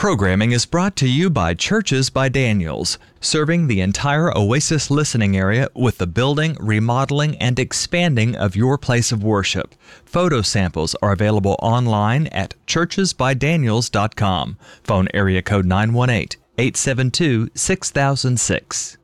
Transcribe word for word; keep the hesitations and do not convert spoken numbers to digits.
Programming is brought to you by Churches by Daniels, serving the entire Oasis listening area with the building, remodeling, and expanding of your place of worship. Photo samples are available online at churches by daniels dot com. Phone area code nine one eight, eight seven two, six thousand six.